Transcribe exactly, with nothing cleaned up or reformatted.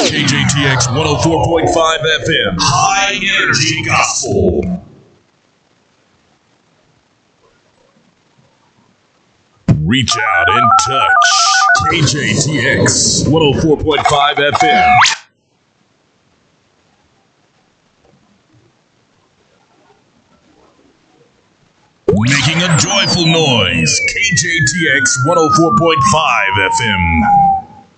K J T X one oh four point five F M. High Energy Gospel. Reach out and touch. K J T X one oh four point five F M. Making a joyful noise. K J T X one oh four point five F M.